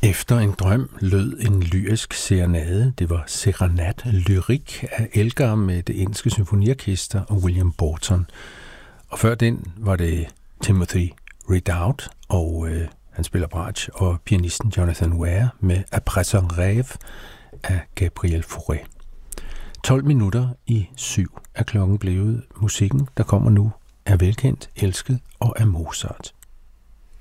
Efter en drøm lød en lyrisk serenade. Det var Serenade Lyrique af Elgar med det engelske symfoniorkester og William Borton. Og før den var det Timothy Ridout, og han spiller bratsch, og pianisten Jonathan Ware med Après un rêve af Gabriel Fauré. 12 minutter i 7 er klokken blevet. Musikken, der kommer nu, er velkendt, elsket og er Mozart.